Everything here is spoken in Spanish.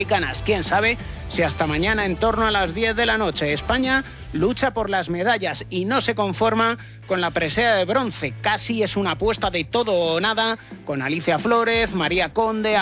Quién sabe si hasta mañana en torno a las 10 de la noche. España lucha por las medallas y no se conforma con la presea de bronce. Casi es una apuesta de todo o nada con Alicia Flórez, María Conde,